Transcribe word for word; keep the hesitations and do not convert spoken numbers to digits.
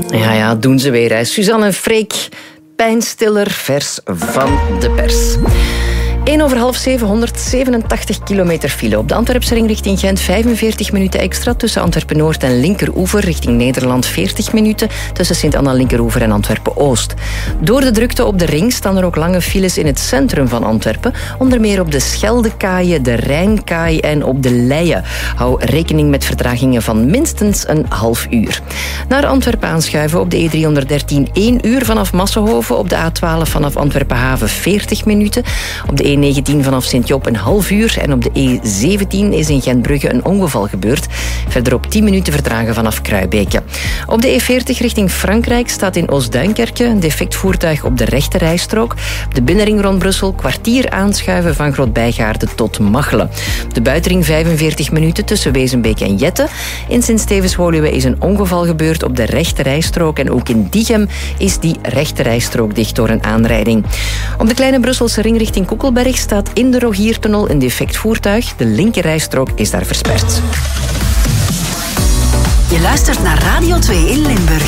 Ja, ja, doen ze weer. Hè. Suzanne en Freek, pijnstiller, vers van de pers. één over half zeven, honderdzevenentachtig kilometer file. Op de Antwerpse ring richting Gent vijfenveertig minuten extra. Tussen Antwerpen-Noord en Linkeroever richting Nederland veertig minuten. Tussen Sint-Anna-Linkeroever en Antwerpen-Oost. Door de drukte op de ring staan er ook lange files in het centrum van Antwerpen. Onder meer op de Scheldekaaien, de Rijnkaai en op de Leie. Hou rekening met vertragingen van minstens een half uur. Naar Antwerpen aanschuiven op de E driehonderddertien één uur vanaf Massenhoven. Op de A twaalf vanaf Antwerpen-Haven veertig minuten. Op de E negentien vanaf Sint-Job een half uur. En op de E zeventien is in Gentbrugge een ongeval gebeurd. Verderop tien minuten vertragen vanaf Kruibeke. Op de E veertig richting Frankrijk staat in Oostduinkerke een defect voertuig op de rechte rijstrook. Op de binnenring rond Brussel kwartier aanschuiven van Groot-Bijgaarde tot Machelen. Op de buitenring vijfenveertig minuten tussen Wezenbeek en Jette. In Sint-Stevens-Woluwe is een ongeval gebeurd op de rechte rijstrook. En ook in Diegem is die rechte rijstrook dicht door een aanrijding. Op de kleine Brusselse ring richting Koekelberg staat in de Rogiertunnel een defect voertuig. De linkerrijstrook is daar versperd. Je luistert naar Radio twee in Limburg.